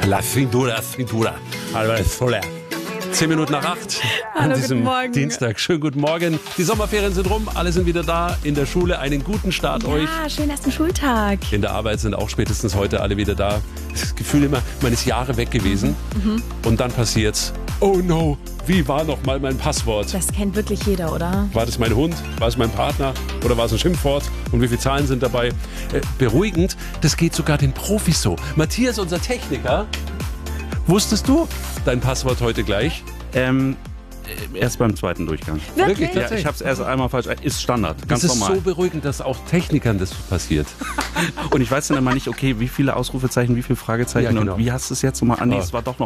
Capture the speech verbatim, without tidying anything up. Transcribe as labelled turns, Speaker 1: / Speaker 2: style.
Speaker 1: La Cintura, Cintura. Zehn Minuten nach acht an
Speaker 2: Hallo,
Speaker 1: diesem
Speaker 2: guten Morgen.
Speaker 1: Dienstag. Schönen guten Morgen. Die Sommerferien sind rum, alle sind wieder da in der Schule. Einen guten Start euch.
Speaker 2: Ja, schönen ersten Schultag.
Speaker 1: In der Arbeit sind auch spätestens heute alle wieder da. Das Gefühl immer, man ist Jahre weg gewesen. Mhm. Und dann passiert's. Oh no, wie war noch mal mein Passwort?
Speaker 2: Das kennt wirklich jeder, oder?
Speaker 1: War das mein Hund? War es mein Partner? Oder war es ein Schimpfwort? Und wie viele Zahlen sind dabei? Äh, beruhigend, das geht sogar den Profis so. Matthias, unser Techniker, wusstest du dein Passwort heute gleich?
Speaker 3: Ähm, erst beim zweiten Durchgang.
Speaker 2: Wirklich?
Speaker 3: Ja, ich habe es erst einmal falsch. Ist Standard, ganz
Speaker 1: Das ist
Speaker 3: normal.
Speaker 1: so beruhigend, dass auch Technikern das passiert.
Speaker 3: Und ich weiß dann immer nicht, okay, wie viele Ausrufezeichen, wie viele Fragezeichen
Speaker 1: Ja, genau.
Speaker 3: und wie hast du es jetzt nochmal? Ah, nee,
Speaker 1: Ah.
Speaker 3: es war doch noch